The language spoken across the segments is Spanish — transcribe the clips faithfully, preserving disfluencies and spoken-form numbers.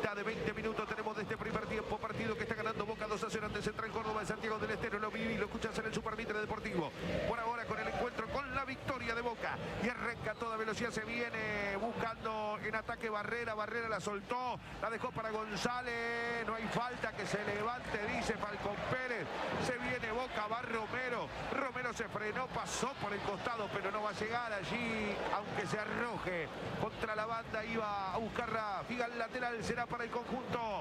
mitad de veinte minutos tenemos de este primer tiempo. Partido que está ganando Boca dos a cero ante Central Córdoba de Santiago del Estero. Lo viví, lo escuchas en el Supermitre Deportivo. Por ahora con el encuentro, con la victoria de Boca. Y arranca a toda velocidad, se viene buscando en ataque Barrera. Barrera la soltó, la dejó para González. No hay falta, que se levante, dice Falcón Pérez. Se viene Boca, va Romero. Romero se frenó, pasó por el costado, pero no va a llegar allí, aunque se arroje contra la banda. Iba a buscar a Figa, el lateral será para el conjunto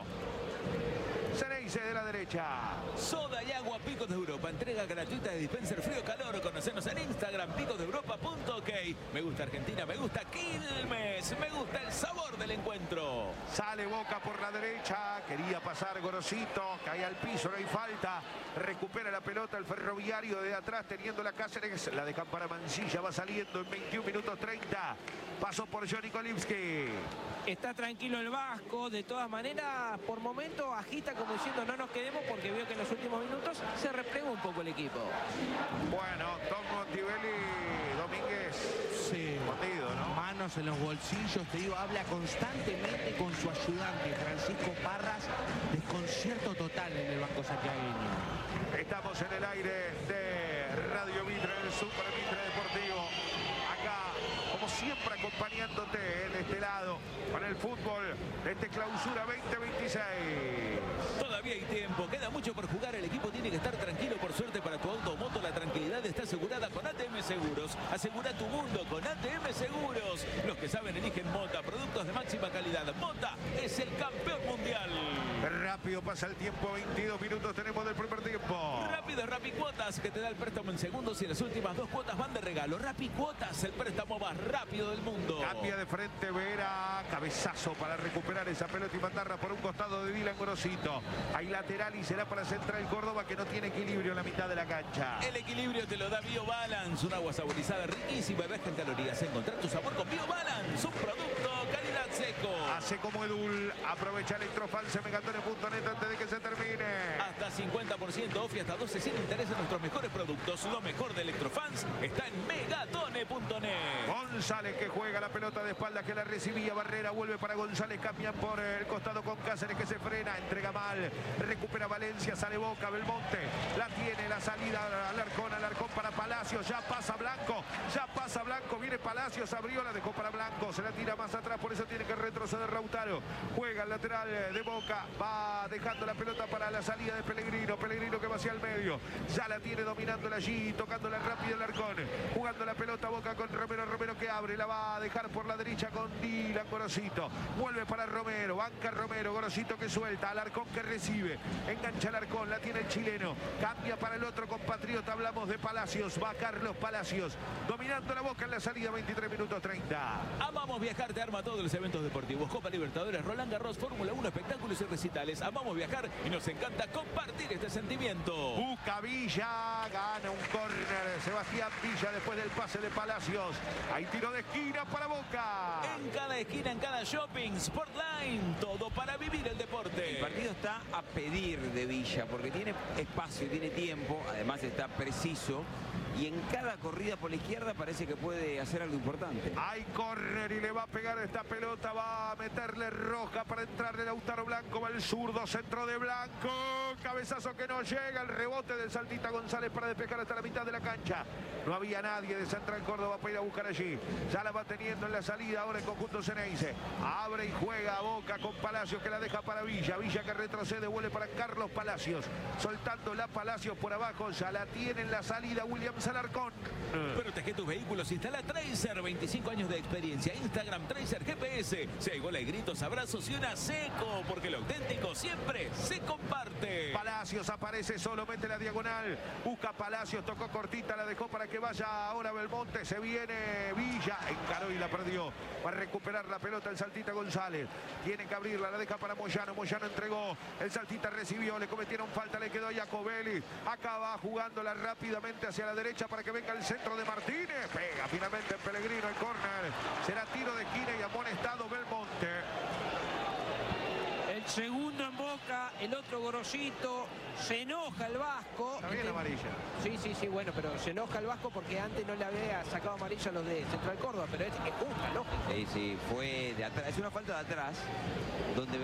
Ceneice de la derecha. Soda y agua Picos de Europa. Entrega gratuita de dispenser frío-calor. Conocenos en Instagram, picos de europa punto ok. Me gusta Argentina, me gusta Quilmes, me gusta el sabor del encuentro. Sale Boca por la derecha. Quería pasar Gorosito. Cae al piso, no hay falta. Recupera la pelota el Ferroviario de atrás, teniendo la Cáceres. La dejan para Mancilla. Va saliendo en veintiún minutos treinta. Pasó por Johnny Kolimski. Está tranquilo el Vasco. De todas maneras, por momento agita como diciendo no nos quedemos, porque veo que en los últimos minutos se replegó un poco el equipo. Bueno, Tom Montibelli, Domínguez, sí, escondido, ¿no? Manos en los bolsillos, te digo, habla constantemente con su ayudante, Francisco Parras. Desconcierto total en el banco santiagueño. Estamos en el aire de Radio Mitre, el Super Mitre Deportivo. Acá, como siempre, acompañándote eh, de este lado con el fútbol de este clausura veinte veintiséis. Todavía hay tiempo, queda mucho por jugar. El equipo tiene que estar tranquilo. Por suerte para tu auto o moto, la tranquilidad está asegurada con A T M Seguros. Asegura tu mundo con A T M Seguros. Los que saben eligen Mota, productos de máxima calidad. Mota es el campeón mundial. Rápido pasa el tiempo, veintidós minutos tenemos del primer tiempo. Rápido es Rapicuotas, que te da el préstamo en segundos y las últimas dos cuotas van de regalo. Rapicuotas, el préstamo más rápido del mundo. Cambia de frente Vera, cabezazo para recuperar esa pelota y mandarla por un costado de Dylan Gorosito. Hay lateral y será para Central Córdoba, que no tiene equilibrio en la mitad de la cancha. El equilibrio te lo da BioBalance, un agua saborizada riquísima y baja en calorías. Encontrar tu sabor con BioBalance, un producto calidad seco. Hace como Edul, aprovecha Electrofans en megatone punto net antes de que se termine. Hasta cincuenta por ciento off y hasta doce sin interés en nuestros mejores productos. Lo mejor de Electrofans está en megatone punto net. González, que juega la pelota de espalda, que la recibía Barrera, vuelve para González, cambian por el costado con Cáceres, que se frena, entrega mal, recupera Valencia, sale Boca, Belmonte, la tiene, la salida Alarcón, Alarcón para Palacios, ya pasa Blanco, ya pasa Blanco, viene Palacios, abrió, la dejó para Blanco, se la tira más atrás, por eso tiene que retroceder Rautaro, juega el lateral de Boca, va dejando la pelota para la salida de Pellegrino, Pellegrino que va hacia el medio, ya la tiene dominándola allí, tocándola rápido Alarcón, jugando la pelota Boca con Romero, Romero que abre, la va a dejar por la derecha con Dylan Gorosito, vuelve para Romero, banca Romero, Gorosito que suelta, Alarcón que recibe, engancha Alarcón, la tiene el chileno, cambia para el otro compatriota, hablamos de Palacios, va Carlos Palacios, dominando la Boca en la salida, veintitrés minutos treinta. Amamos viajar, te arma todos los eventos deportivos, Copa Libertadores, Roland Garros, Fórmula uno, espectáculos y recitales. Amamos viajar y nos encanta compartir este sentimiento. Busca Villa, gana un córner Sebastián Villa después del pase de Palacios. Hay tiro de esquina para Boca. En cada esquina, en cada shopping, Sportline, todo para vivir el deporte. El partido está a pedir de Villa porque tiene espacio, tiene tiempo, además está preciso. Y en cada corrida por la izquierda parece que puede hacer algo importante. Hay córner y le va a pegar esta pelota, va a meterle roja para entrarle Lautaro Blanco, va el zurdo, centro de Blanco, cabezazo que no llega, el rebote del Saltita González para despejar hasta la mitad de la cancha. No había nadie de Central Córdoba para ir a buscar allí. Ya la va teniendo en la salida ahora el conjunto Ceneice. Abre y juega a Boca con Palacios, que la deja para Villa. Villa que retrocede, vuelve para Carlos Palacios. Soltando la Palacios por abajo, ya la tiene en la salida Williams Alarcón. Protege tus vehículos, instala Tracer, veinticinco años de experiencia. Instagram Tracer G P S. Si hay gola y gritos, abrazos y una seco, porque lo auténtico siempre se comparte. Palacios aparece solo, mete la diagonal. Busca Palacios, tocó cortita, la dejó para que vaya ahora Belmonte. Se viene Villa, encaró y la perdió. Va a recuperar la pelota el Saltita González. Tiene que abrirla, la deja para Moyano. Moyano entregó, el Saltita recibió, le cometieron falta, le quedó Jacobelli. Acaba jugándola rápidamente hacia la derecha para que venga el centro de Martínez. Pega finalmente en Pellegrino el córner. Será tiro de esquina y amonestado Belmonte. El segundo en Boca, el otro Gorosito, se enoja el Vasco. Está bien amarilla. Sí, sí, sí, bueno, pero se enoja el Vasco porque antes no le había sacado amarilla a los de Central Córdoba, pero es, es justa, lógico. Sí, sí, fue de atrás, es una falta de atrás, donde